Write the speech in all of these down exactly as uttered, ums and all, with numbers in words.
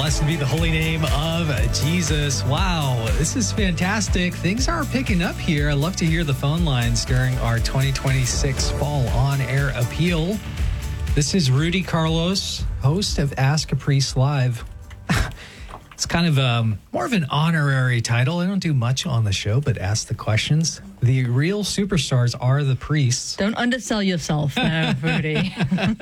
Blessed be the holy name of Jesus. Wow, this is fantastic. Things are picking up here. I'd love to hear the phone lines during our twenty twenty-six Fall On Air Appeal. This is Rudy Carlos, host of Ask a Priest Live. It's kind of um, more of an honorary title. I don't do much on the show, but ask the questions. The real superstars are the priests. Don't undersell yourself there, Rudy.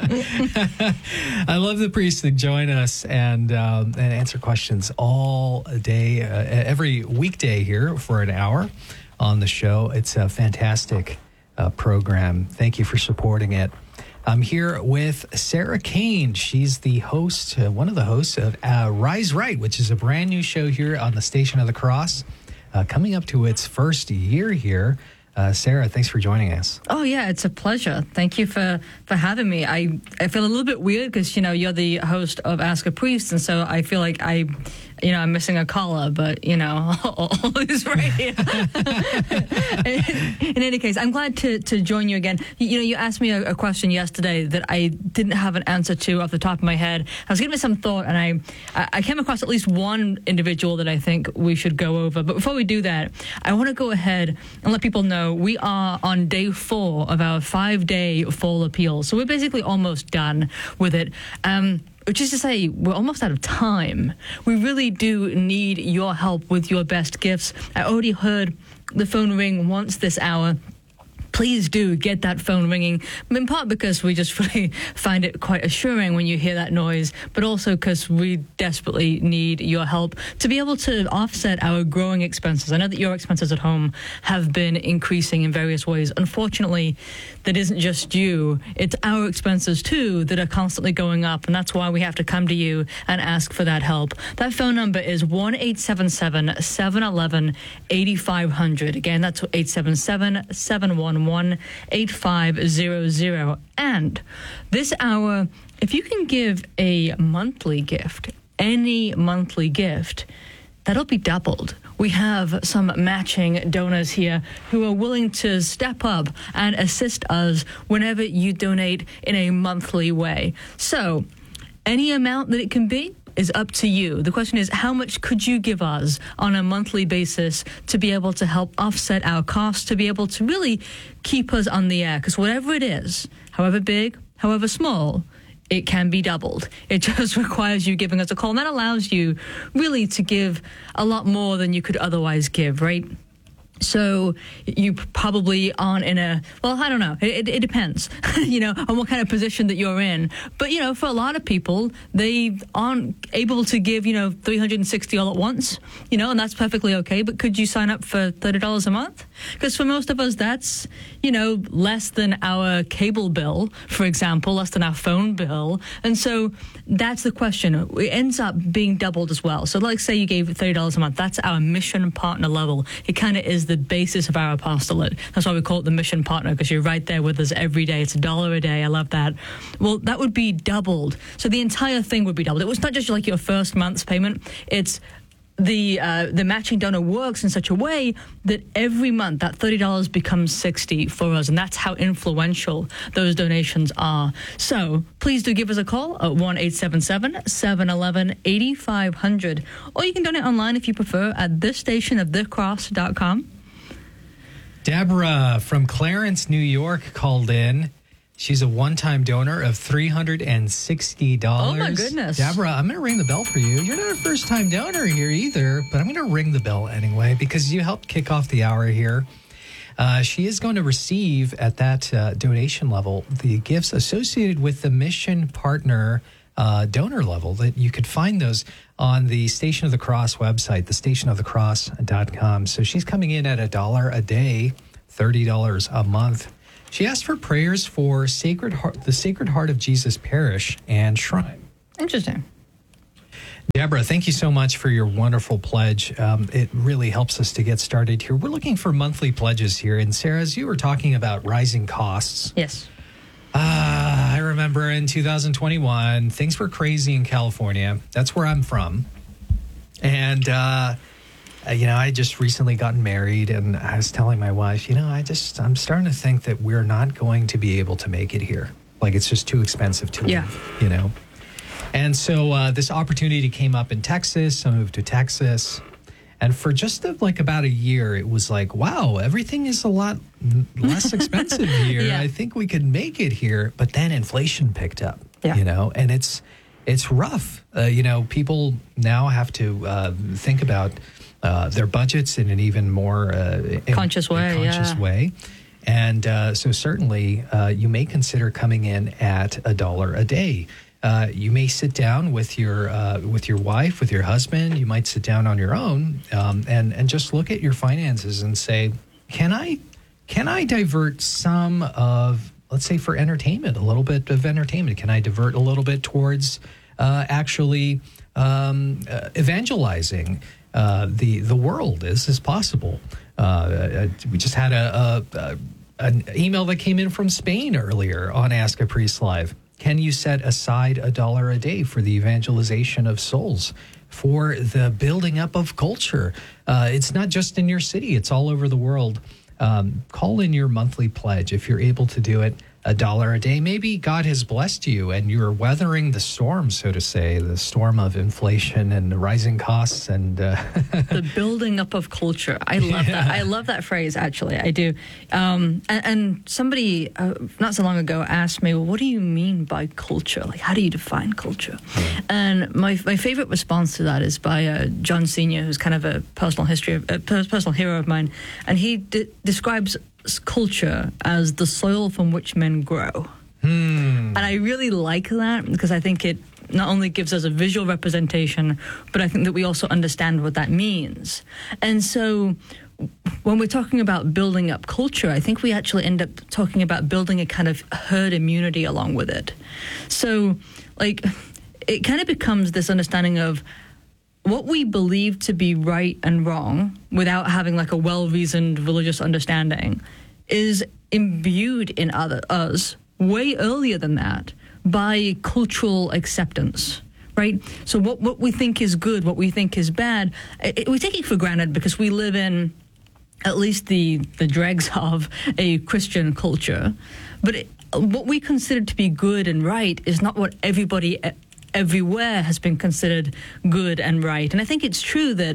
I love the priests that join us and um, and answer questions all day, uh, every weekday here for an hour on the show. It's a fantastic uh, program. Thank you for supporting it. I'm here with Sarah Kane. She's the host, uh, one of the hosts of uh, Rise Right, which is a brand new show here on the Station of the Cross, uh, coming up to its first year here. Uh, Sarah, thanks for joining us. Oh, yeah, it's a pleasure. Thank you for, for having me. I, I feel a little bit weird because, you know, you're the host of Ask a Priest, and so I feel like I, you know, I'm missing a collar, but, you know, all is right here. in, in any case, I'm glad to, to join you again. You, you know, you asked me a, a question yesterday that I didn't have an answer to off the top of my head. I was giving it some thought, and I, I came across at least one individual that I think we should go over. But before we do that, I want to go ahead and let people know we are on day four of our five-day fall appeal. So we're basically almost done with it. Um, which is to say, we're almost out of time. We really do need your help with your best gifts. I already heard the phone ring once this hour. Please do get that phone ringing, in part because we just really find it quite assuring when you hear that noise, but also because we desperately need your help to be able to offset our growing expenses. I know that your expenses at home have been increasing in various ways. Unfortunately, that isn't just you. It's our expenses, too, that are constantly going up, and that's why we have to come to you and ask for that help. That phone number is one eight seven seven, seven one one, eight five zero zero. Again, that's eight seven seven, seven one one, eight five zero zero. And this hour, if you can give a monthly gift, any monthly gift, that'll be doubled. We have some matching donors here who are willing to step up and assist us whenever you donate in a monthly way. So any amount that it can be is up to you. The question is, how much could you give us on a monthly basis to be able to help offset our costs, to be able to really keep us on the air? Because whatever it is, however big, however small, it can be doubled. It just requires you giving us a call, and that allows you really to give a lot more than you could otherwise give, right? So you probably aren't in a, well, I don't know. It, it depends, you know, on what kind of position that you're in. But, you know, for a lot of people, they aren't able to give, you know, three hundred sixty all at once, you know, and that's perfectly okay. But could you sign up for thirty dollars a month? Because for most of us, that's, you know, less than our cable bill, for example, less than our phone bill. And so that's the question. It ends up being doubled as well. So like say you gave thirty dollars a month. That's our mission partner level. It kind of is the basis of our apostolate. That's why we call it the mission partner, because you're right there with us every day. It's a dollar a day. I love that. Well, that would be doubled. So the entire thing would be doubled. It was not just like your first month's payment. It's the uh, the matching donor works in such a way that every month that thirty dollars becomes sixty dollars for us, and that's how influential those donations are. So please do give us a call at one eight seven seven, seven one one, eight five zero zero, or you can donate online if you prefer at this station of the cross dot com. Deborah from Clarence, New York called in. She's a one-time donor of three hundred sixty dollars. Oh, my goodness. Deborah, I'm going to ring the bell for you. You're not a first-time donor here either, but I'm going to ring the bell anyway because you helped kick off the hour here. Uh, she is going to receive at that uh, donation level the gifts associated with the mission partner uh, donor level. That you could find those on the Station of the Cross website, the station of the cross dot com. So she's coming in at a dollar a day, thirty dollars a month. She asked for prayers for Sacred Heart, the Sacred Heart of Jesus Parish and Shrine. Interesting. Deborah, thank you so much for your wonderful pledge. Um, it really helps us to get started here. We're looking for monthly pledges here. And Sarah, as you were talking about rising costs. Yes. Uh, I remember in two thousand twenty-one, things were crazy in California. That's where I'm from. And, uh, you know, I just recently gotten married, and I was telling my wife, you know, I just, I'm starting to think that we're not going to be able to make it here. Like, it's just too expensive to yeah. live, you know. And so uh, this opportunity came up in Texas. I moved to Texas. And for just uh, like about a year, it was like, wow, everything is a lot less expensive here. Yeah. I think we could make it here. But then inflation picked up, Yeah. you know, and it's it's rough. Uh, you know, people now have to uh, think about uh, their budgets in an even more uh, Conscious in, way, conscious yeah. way. And uh, so certainly uh, you may consider coming in at a dollar a day. Uh, you may sit down with your uh, with your wife, with your husband. You might sit down on your own um, and and just look at your finances and say, can I can I divert some of, let's say, for entertainment, a little bit of entertainment? Can I divert a little bit towards uh, actually um, uh, evangelizing uh, the the world? Is this possible? Uh, we just had a, a, a an email that came in from Spain earlier on Ask a Priest Live. Can you set aside a dollar a day for the evangelization of souls, for the building up of culture? Uh, it's not just in your city, it's all over the world. Um, call in your monthly pledge if you're able to do it. A dollar a day. Maybe God has blessed you and you're weathering the storm, so to say, the storm of inflation and the rising costs and uh, the building up of culture. I love Yeah. that. I love that phrase, actually. I do. Um, and, and somebody uh, not so long ago asked me, well, what do you mean by culture? Like, how do you define culture? Mm. And my my favorite response to that is by uh, John Senior, who's kind of a personal history, of, a personal hero of mine. And he de- describes culture as the soil from which men grow. Hmm. And I really like that because I think it not only gives us a visual representation, but I think that we also understand what that means. And so when we're talking about building up culture, I think we actually end up talking about building a kind of herd immunity along with it. So, like, it kind of becomes this understanding of what we believe to be right and wrong without having like a well-reasoned religious understanding is imbued in other us way earlier than that by cultural acceptance, right? So what, what we think is good, what we think is bad, it, we take it for granted because we live in at least the, the dregs of a Christian culture. But it, what we consider to be good and right is not what everybody everywhere has been considered good and right. And I think it's true that,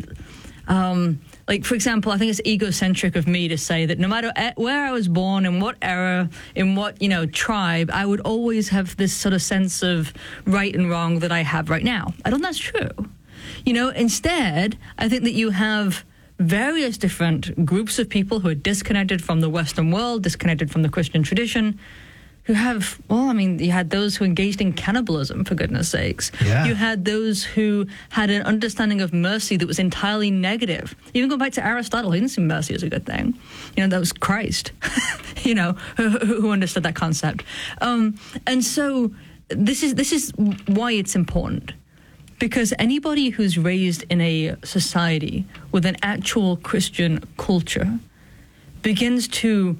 um, like, for example, I think it's egocentric of me to say that no matter where I was born, in what era, in what, you know, tribe, I would always have this sort of sense of right and wrong that I have right now. I don't think that's true. You know, instead, I think that you have various different groups of people who are disconnected from the Western world, disconnected from the Christian tradition, who have, well, I mean, you had those who engaged in cannibalism, for goodness sakes. Yeah. You had those who had an understanding of mercy that was entirely negative. Even go back to Aristotle, he didn't see mercy as a good thing. You know, that was Christ, you know, who, who understood that concept. Um, and so this is this is why it's important. Because anybody who's raised in a society with an actual Christian culture begins to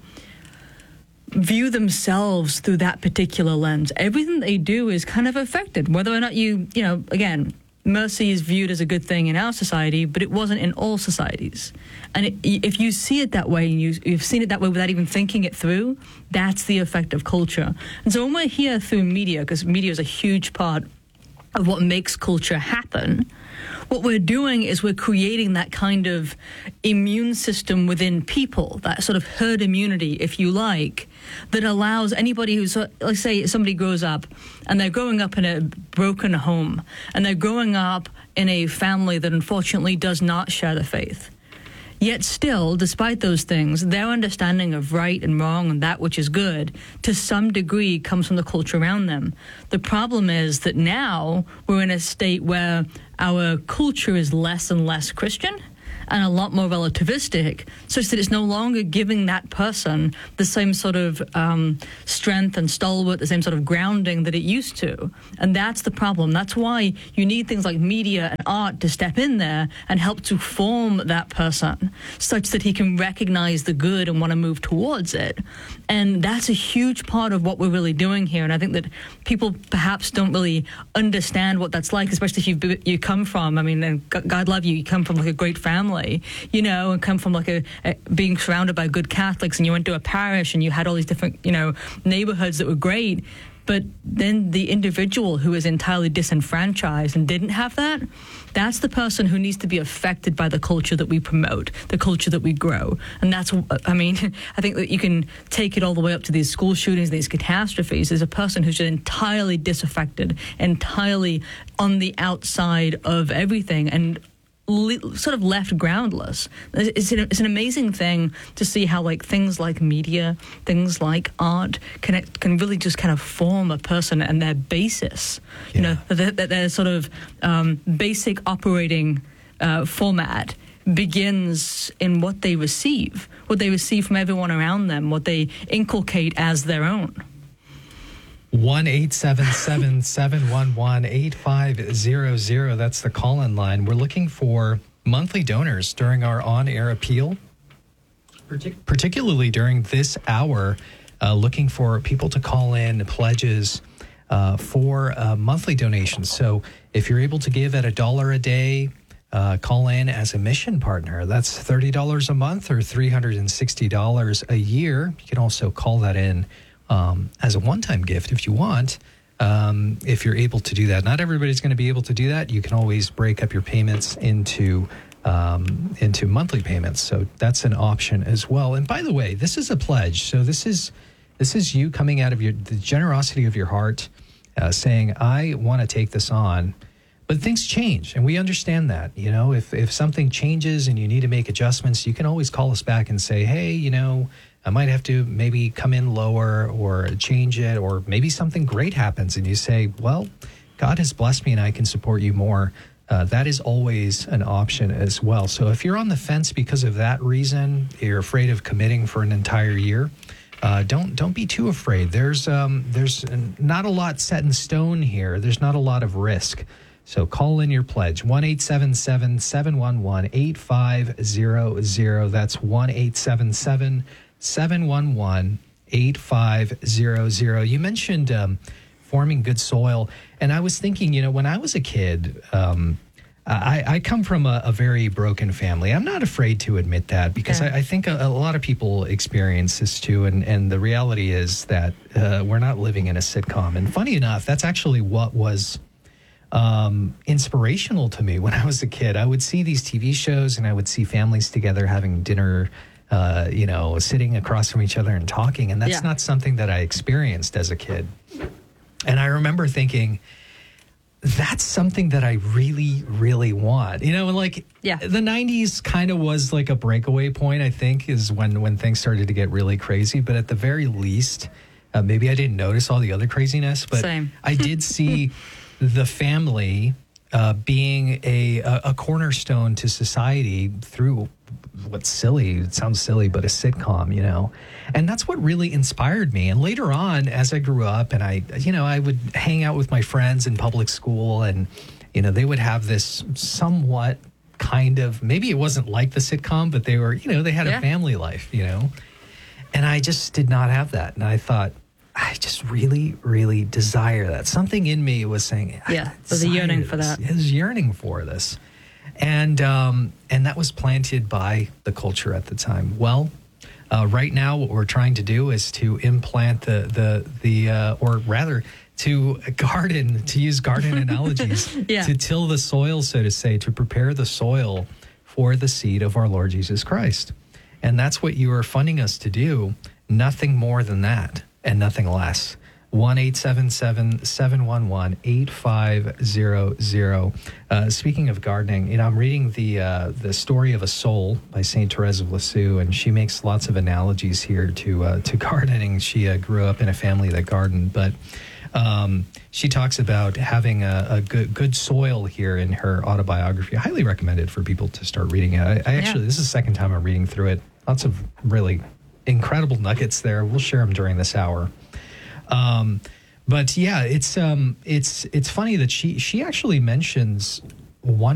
view themselves through that particular lens. Everything they do is kind of affected, whether or not you, you know, again, mercy is viewed as a good thing in our society, but it wasn't in all societies. And it, if you see it that way, and you, you've seen it that way without even thinking it through, that's the effect of culture. And so when we're here through media, because media is a huge part of what makes culture happen, what we're doing is we're creating that kind of immune system within people, that sort of herd immunity, if you like, that allows anybody who's, let's say somebody grows up and they're growing up in a broken home and they're growing up in a family that unfortunately does not share the faith. Yet still, despite those things, their understanding of right and wrong and that which is good, to some degree, comes from the culture around them. The problem is that now we're in a state where our culture is less and less Christian and a lot more relativistic, such that it's no longer giving that person the same sort of um, strength and stalwart, the same sort of grounding that it used to. And that's the problem. That's why you need things like media and art to step in there and help to form that person, such that he can recognize the good and want to move towards it. And that's a huge part of what we're really doing here. And I think that people perhaps don't really understand what that's like, especially if you you come from, I mean, and God love you, you come from like a great family, you know, and come from like a, a being surrounded by good Catholics, and you went to a parish and you had all these different, you know, neighborhoods that were great. But then the individual who is entirely disenfranchised and didn't have that, that's the person who needs to be affected by the culture that we promote, the culture that we grow. And that's, I mean, I think that you can take it all the way up to these school shootings, these catastrophes. There's a person who's just entirely disaffected, entirely on the outside of everything, and li- sort of left groundless. It's an, it's an amazing thing to see how, like, things like media, things like art can can really just kind of form a person and their basis. Yeah. You know, their, their sort of um, basic operating uh, format begins in what they receive, what they receive from everyone around them, what they inculcate as their own. one eight seven seven, seven one one, eight five zero zero. That's the call-in line. We're looking for monthly donors during our on-air appeal, Partic- particularly during this hour, uh, looking for people to call in pledges uh, for uh, monthly donations. So if you're able to give at a dollar a day, uh, call in as a mission partner. That's thirty dollars a month or three hundred sixty dollars a year. You can also call that in Um, as a one-time gift if you want, um, if you're able to do that. Not everybody's going to be able to do that. You can always break up your payments into um, into monthly payments. So that's an option as well. And by the way, this is a pledge. So this is this is you coming out of your the generosity of your heart, uh, saying, I want to take this on. But things change, and we understand that. You know, if, if something changes and you need to make adjustments, you can always call us back and say, hey, you know, I might have to maybe come in lower or change it, or maybe something great happens and you say, well, God has blessed me and I can support you more. Uh, that is always an option as well. So if you're on the fence because of that reason, you're afraid of committing for an entire year, uh, don't don't be too afraid. There's um, there's not a lot set in stone here. There's not a lot of risk. So call in your pledge, one eight seven seven, seven one one, eight five zero zero. That's one eight seven seven, seven one one, eight five zero zero. You mentioned um, forming good soil. And I was thinking, you know, when I was a kid, um, I, I come from a, a very broken family. I'm not afraid to admit that because yeah. I, I think a, a lot of people experience this too. And, and the reality is that uh, we're not living in a sitcom. And funny enough, that's actually what was Um, inspirational to me when I was a kid. I would see these T V shows and I would see families together having dinner, uh, you know, sitting across from each other and talking. And that's yeah. not something that I experienced as a kid. And I remember thinking, that's something that I really, really want. You know, like yeah. the nineties kind of was like a breakaway point, I think, is when, when things started to get really crazy. But at the very least, uh, maybe I didn't notice all the other craziness, but Same. I did see the family uh, being a, a cornerstone to society through what's silly, it sounds silly, but a sitcom, you know. And that's what really inspired me. And later on, as I grew up and I, you know, I would hang out with my friends in public school and, you know, they would have this somewhat kind of, maybe it wasn't like the sitcom, but they were, you know, they had yeah. a family life, you know. And I just did not have that. And I thought, I just really, really desire that. Something in me was saying, yeah, there's a yearning this. for that. There's yearning for this. And um, and that was planted by the culture at the time. Well, uh, right now what we're trying to do is to implant the, the, the uh, or rather to garden, to use garden analogies, yeah. to till the soil, so to say, to prepare the soil for the seed of our Lord Jesus Christ. And that's what you are funding us to do, nothing more than that. And nothing less. one eight seven seven, seven one one, eight five zero zero. Uh, speaking of gardening, you know, I'm reading the uh, the story of a soul by Saint Therese of Lisieux, and she makes lots of analogies here to uh, to gardening. She uh, grew up in a family that gardened, but um, she talks about having a, a good good soil here in her autobiography. I highly recommend it for people to start reading it. I, I actually, yeah. this is the second time I'm reading through it. Lots of really incredible nuggets there. We'll share them during this hour. Um, but yeah, it's um, it's it's funny that she she actually mentions one